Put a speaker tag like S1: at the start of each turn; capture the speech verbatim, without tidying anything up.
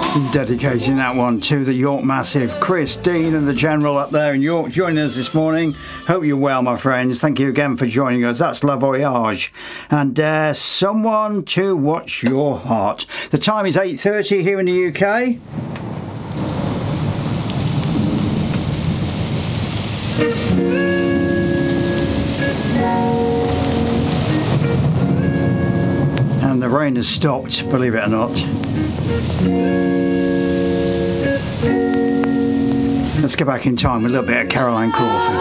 S1: Dedicating that one to the York Massive, Chris Dean and the General up there in York joining us this morning. Hope you're well, my friends. Thank you again for joining us. That's La Voyage and uh, Someone to Watch Your Heart. The time is eight thirty here in the U K. And the rain has stopped, believe it or not. Let's go back in time with a little bit of Caroline Crawford.